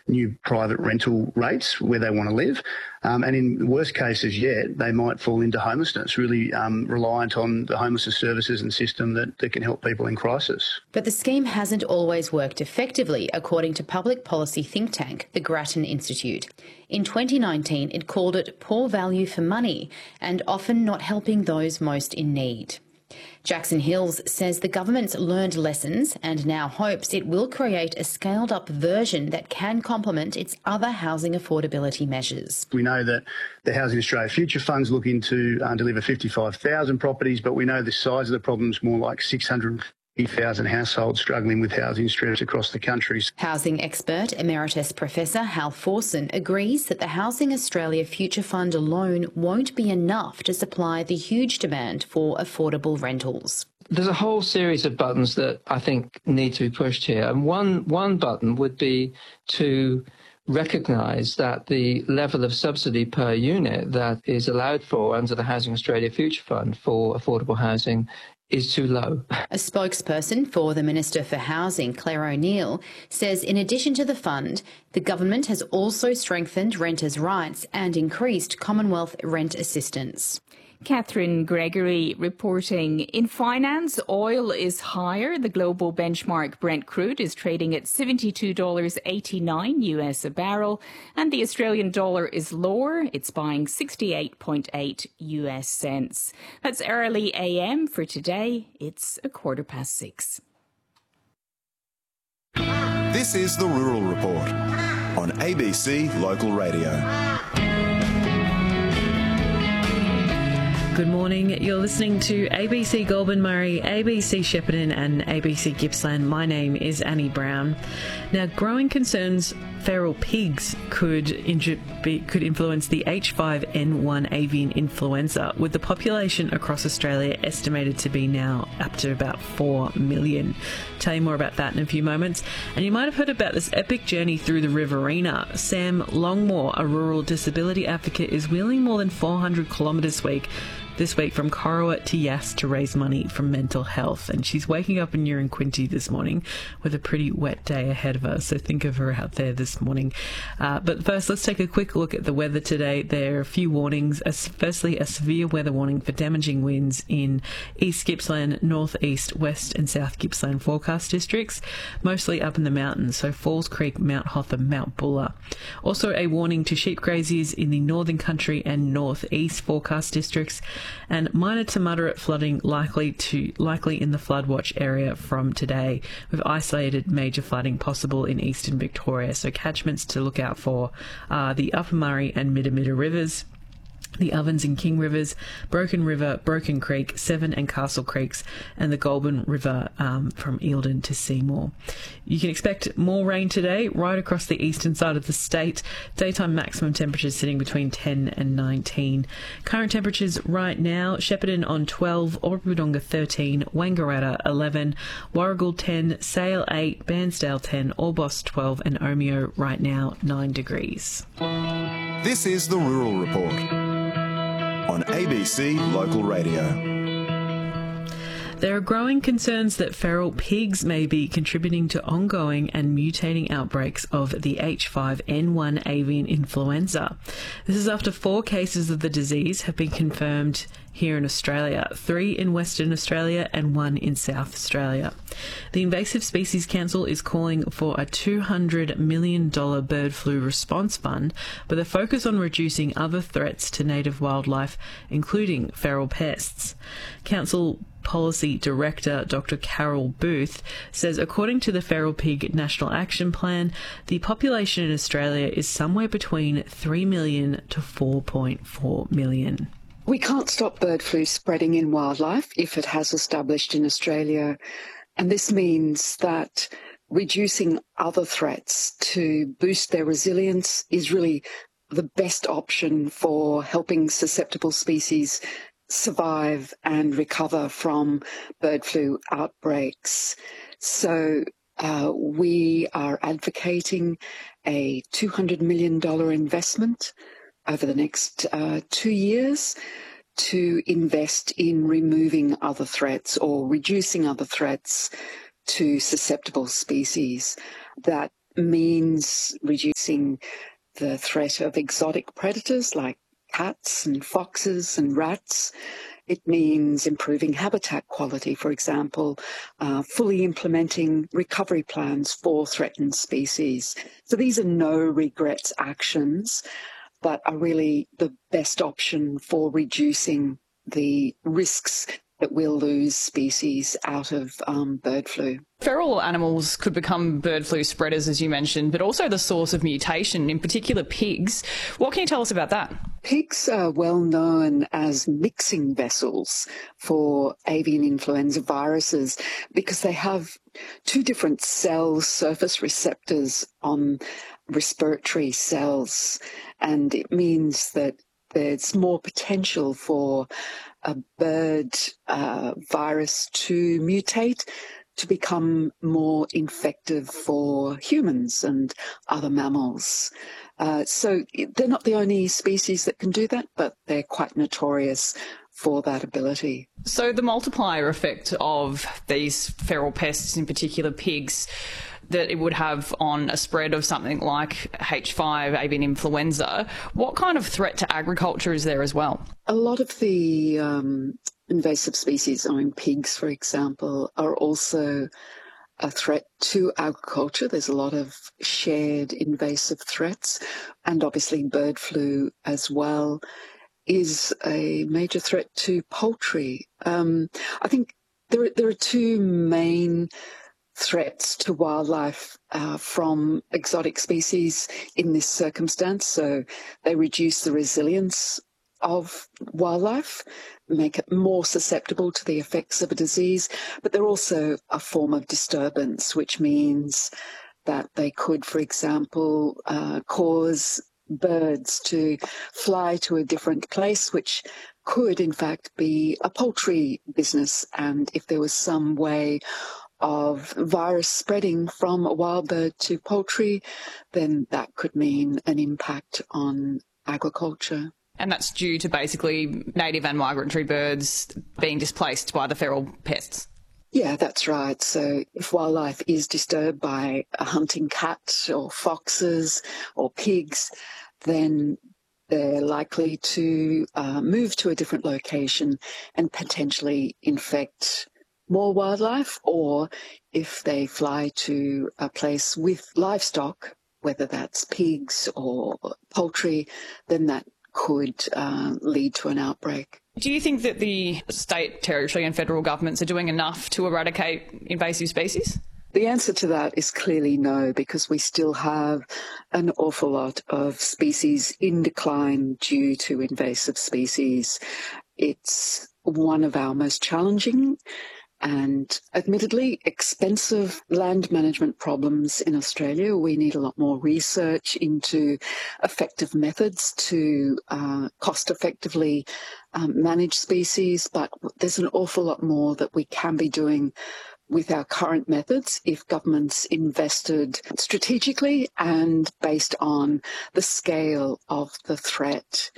new private rental rates where they want to live. And in worst cases yet, they might fall into homelessness, really reliant on the homelessness services and system that can help people in crisis. But the scheme hasn't always worked effectively, according to public policy think tank, the Grattan Institute. In 2019, it called it poor value for money and often not helping those most in need. Jackson Hills says the government's learned lessons and now hopes it will create a scaled-up version that can complement its other housing affordability measures. We know that the Housing Australia Future Fund's looking to deliver 55,000 properties, but we know the size of the problem is more like 650,000 households struggling with housing stress across the country. Housing expert Emeritus Professor Hal Forson agrees that the Housing Australia Future Fund alone won't be enough to supply the huge demand for affordable rentals. There's a whole series of buttons that I think need to be pushed here. And one button would be to recognise that the level of subsidy per unit that is allowed for under the Housing Australia Future Fund for affordable housing is too low. A spokesperson for the Minister for Housing, Claire O'Neill, says in addition to the fund, the government has also strengthened renters' rights and increased Commonwealth rent assistance. Catherine Gregory reporting. In finance, oil is higher. The global benchmark Brent crude is trading at $72.89 US a barrel, and the Australian dollar is lower. It's buying 68.8 US cents. That's early AM for today. It's 6:15. This is the Rural Report on ABC Local Radio. Good morning. You're listening to ABC Goulburn Murray, ABC Shepparton and ABC Gippsland. My name is Annie Brown. Now, growing concerns feral pigs could influence the H5N1 avian influenza, with the population across Australia estimated to be now up to about 4 million. Tell you more about that in a few moments. And you might have heard about this epic journey through the Riverina. Sam Longmore, a rural disability advocate, is wheeling more than 400 kilometres this week from Corowa to Yass to raise money for mental health. And she's waking up in Quinty this morning with a pretty wet day ahead of her, so think of her out there this morning. But first, let's take a quick look at the weather today. There are a few warnings. Firstly, a severe weather warning for damaging winds in East Gippsland, North East, West and South Gippsland forecast districts, mostly up in the mountains, so Falls Creek, Mount Hotham, Mount Buller. Also a warning to sheep graziers in the Northern Country and North East forecast districts, and minor to moderate flooding likely in the flood watch area from today, with isolated major flooding possible in eastern Victoria. So catchments to look out for are the Upper Murray and Midamidda rivers, the Ovens and King Rivers, Broken River, Broken Creek, Severn and Castle Creeks, and the Goulburn River from Eildon to Seymour. You can expect more rain today right across the eastern side of the state. Daytime maximum temperatures sitting between 10 and 19. Current temperatures right now: Shepparton on 12, Albury-Wodonga 13, Wangaratta 11, Warragul 10, Sale 8, Bairnsdale 10, Orbost 12, and Omeo right now 9 degrees. This is the Rural Report on ABC Local Radio. There are growing concerns that feral pigs may be contributing to ongoing and mutating outbreaks of the H5N1 avian influenza. This is after 4 cases of the disease have been confirmed here in Australia, 3 in Western Australia and 1 in South Australia. The Invasive Species Council is calling for a $200 million bird flu response fund with a focus on reducing other threats to native wildlife, including feral pests. Council Policy Director Dr. Carol Booth says, according to the Feral Pig National Action Plan, the population in Australia is somewhere between 3 million to 4.4 million. We can't stop bird flu spreading in wildlife if it has established in Australia, and this means that reducing other threats to boost their resilience is really the best option for helping susceptible species survive and recover from bird flu outbreaks. So we are advocating a $200 million investment over the next 2 years to invest in removing other threats or reducing other threats to susceptible species. That means reducing the threat of exotic predators like cats and foxes and rats. It means improving habitat quality, for example, fully implementing recovery plans for threatened species. So these are no regrets actions, but are really the best option for reducing the risks that we'll lose species out of bird flu. Feral animals could become bird flu spreaders, as you mentioned, but also the source of mutation, in particular pigs. What can you tell us about that? Pigs are well known as mixing vessels for avian influenza viruses because they have two different cell surface receptors on respiratory cells, and it means that there's more potential for a bird virus to mutate to become more infective for humans and other mammals. So they're not the only species that can do that, but they're quite notorious for that ability. So the multiplier effect of these feral pests, in particular pigs, that it would have on a spread of something like H5 avian influenza, what kind of threat to agriculture is there as well? A lot of the invasive species, pigs, for example, are also a threat to agriculture. There's a lot of shared invasive threats, and obviously bird flu as well is a major threat to poultry. I think there are two main threats to wildlife from exotic species in this circumstance. So they reduce the resilience of wildlife, make it more susceptible to the effects of a disease, but they're also a form of disturbance, which means that they could, for example, cause birds to fly to a different place, which could in fact be a poultry business. And if there was some way of virus spreading from a wild bird to poultry, then that could mean an impact on agriculture. And that's due to basically native and migratory birds being displaced by the feral pests? Yeah, that's right. So if wildlife is disturbed by a hunting cat or foxes or pigs, then they're likely to move to a different location and potentially infect more wildlife, or if they fly to a place with livestock, whether that's pigs or poultry, then that could lead to an outbreak. Do you think that the state, territory and federal governments are doing enough to eradicate invasive species? The answer to that is clearly no, because we still have an awful lot of species in decline due to invasive species. It's one of our most challenging and admittedly expensive land management problems in Australia. We need a lot more research into effective methods to cost effectively manage species, but there's an awful lot more that we can be doing with our current methods if governments invested strategically and based on the scale of the threat.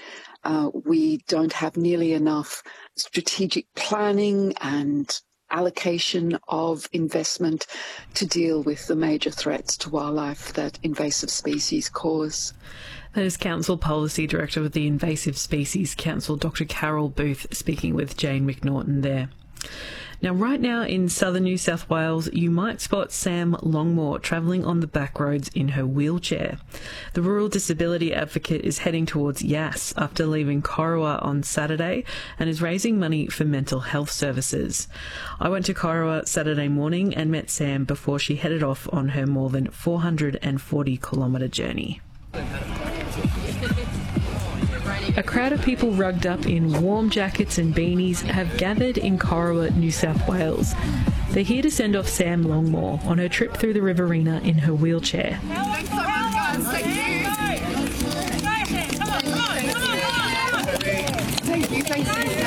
We don't have nearly enough strategic planning and allocation of investment to deal with the major threats to wildlife that invasive species cause. That is Council Policy Director of the Invasive Species Council, Dr. Carol Booth, speaking with Jane McNaughton there. Now, right now in southern New South Wales, you might spot Sam Longmore travelling on the back roads in her wheelchair. The rural disability advocate is heading towards Yass after leaving Corowa on Saturday and is raising money for mental health services. I went to Corowa Saturday morning and met Sam before she headed off on her more than 440-kilometre journey. A crowd of people rugged up in warm jackets and beanies have gathered in Corowa, New South Wales. They're here to send off Sam Longmore on her trip through the Riverina in her wheelchair.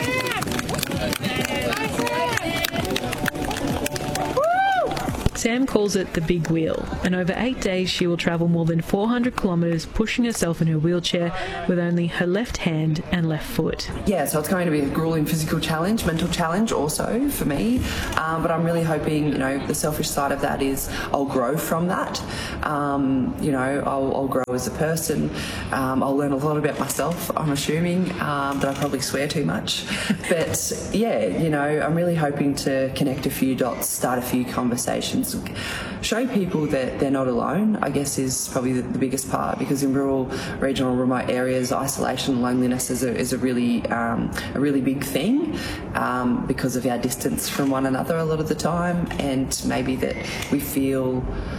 Sam calls it the big wheel, and over 8 days she will travel more than 400 kilometres pushing herself in her wheelchair with only her left hand and left foot. Yeah, so it's going to be a gruelling physical challenge, mental challenge also for me, but I'm really hoping, the selfish side of that is I'll grow from that. I'll grow as a person. I'll learn a lot about myself, I'm assuming, that I probably swear too much. But yeah, I'm really hoping to connect a few dots, start a few conversations, show people that they're not alone, I guess is probably the biggest part, because in rural, regional, remote areas, isolation and loneliness is a really big thing because of our distance from one another a lot of the time, and maybe that we feel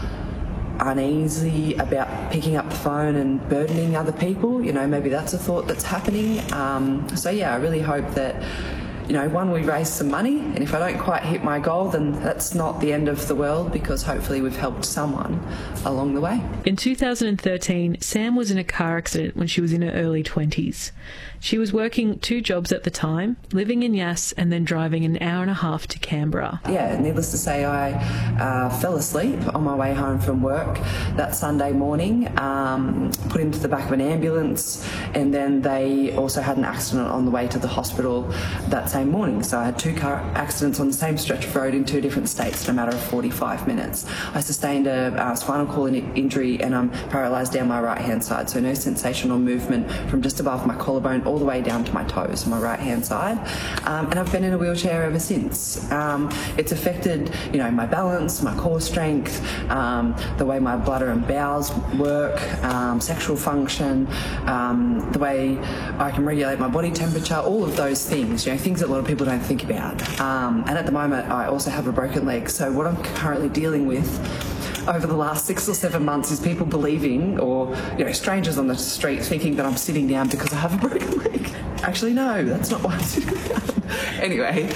uneasy about picking up the phone and burdening other people. Maybe that's a thought that's happening. I really hope that one, we raise some money, and if I don't quite hit my goal, then that's not the end of the world, because hopefully we've helped someone along the way. In 2013, Sam was in a car accident when she was in her early 20s. She was working 2 jobs at the time, living in Yass and then driving an hour and a half to Canberra. Yeah, needless to say, I fell asleep on my way home from work that Sunday morning, put into the back of an ambulance, and then they also had an accident on the way to the hospital that same morning. So I had 2 car accidents on the same stretch of road in 2 different states in a matter of 45 minutes. I sustained a spinal cord injury, and I'm paralysed down my right hand side, so no sensation or movement from just above my collarbone all the way down to my toes on my right hand side, and I've been in a wheelchair ever since. It's affected my balance, my core strength, the way my bladder and bowels work, sexual function, the way I can regulate my body temperature, all of those things, things that a lot of people don't think about. And at the moment I also have a broken leg, so what I'm currently dealing with over the last 6 or 7 months is people believing, or strangers on the street thinking that I'm sitting down because I have a broken leg. Actually, no, that's not why I'm sitting down. Anyway,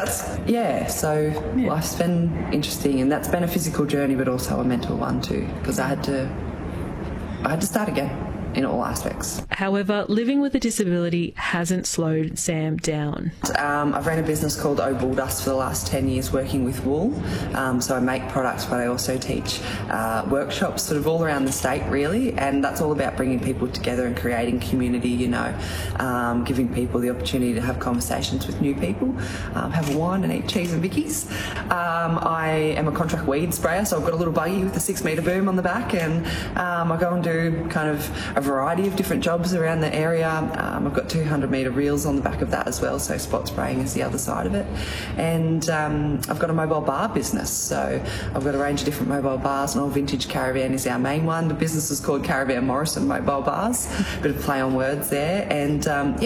life's been interesting, and that's been a physical journey, but also a mental one too, because I had to start again in all aspects. However, living with a disability hasn't slowed Sam down. I've ran a business called Bull Dust for the last 10 years, working with wool. So I make products, but I also teach workshops sort of all around the state, really, and that's all about bringing people together and creating community, giving people the opportunity to have conversations with new people, have a wine and eat cheese and Vickies. I am a contract weed sprayer, so I've got a little buggy with a 6-metre boom on the back, and I go and do kind of a variety of different jobs around the area. I've got 200-metre reels on the back of that as well, so spot spraying is the other side of it. And I've got a mobile bar business, so I've got a range of different mobile bars, and Old Vintage Caravan is our main one. The business is called Caravan Morrison Mobile Bars, bit of play on words there. And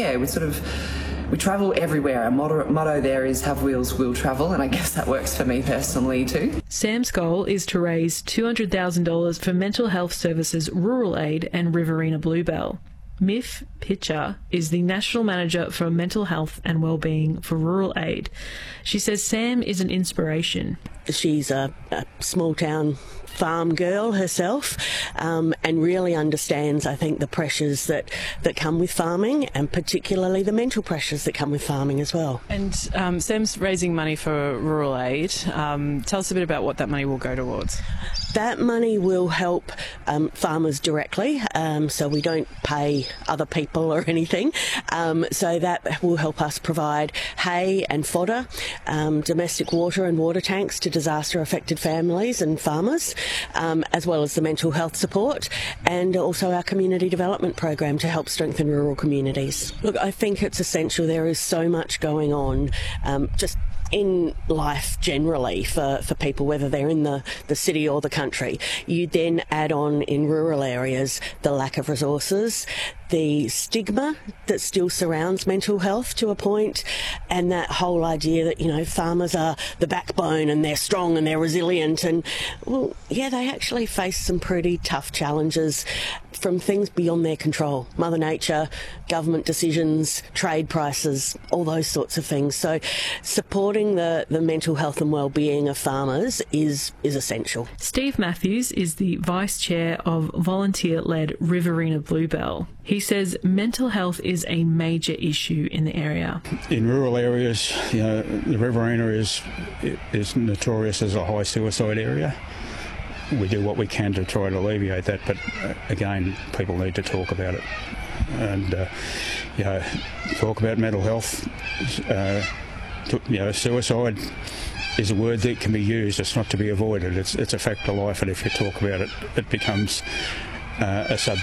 we travel everywhere. Our motto there is have wheels, we'll travel, and I guess that works for me personally too. Sam's goal is to raise $200,000 for mental health services Rural Aid and Riverina Bluebell. Miff Pitcher is the National Manager for Mental Health and Wellbeing for Rural Aid. She says Sam is an inspiration. She's a small town farm girl herself, and really understands, I think, the pressures that come with farming, and particularly the mental pressures that come with farming as well. And Sam's raising money for Rural Aid. Tell us a bit about what that money will go towards. That money will help farmers directly, so we don't pay other people or anything. So that will help us provide hay and fodder, domestic water and water tanks to disaster-affected families and farmers, as well as the mental health support, and also our community development program to help strengthen rural communities. Look, I think it's essential. There is so much going on, just in life generally for people, whether they're in the city or the country. You then add on in rural areas the lack of resources, the stigma that still surrounds mental health to a point, and that whole idea that, farmers are the backbone and they're strong and they're resilient, and, well, yeah, they actually face some pretty tough challenges from things beyond their control. Mother Nature, government decisions, trade prices, all those sorts of things. So supporting the mental health and well-being of farmers is essential. Steve Matthews is the Vice Chair of volunteer-led Riverina Bluebell. He says mental health is a major issue in the area. In rural areas, the Riverina is notorious as a high suicide area. we do what we can to try to alleviate that. But again, people need to talk about it and talk about mental health. Suicide is a word that can be used. It's not to be avoided. It's a fact of life, and if you talk about it, it becomes a subject